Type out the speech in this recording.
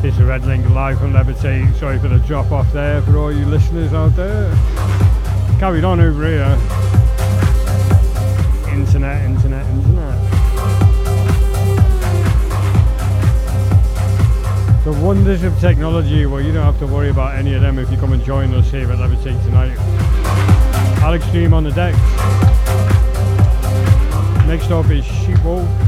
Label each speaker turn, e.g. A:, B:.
A: This is Red Link live from Levitate. Sorry for the drop off there for all you listeners out there. Carried on over here. Internet. The wonders of technology. Well, you don't have to worry about any of them if you come and join us here at Levitate tonight. Alex Dream on the decks. Next up is Sheepwolf.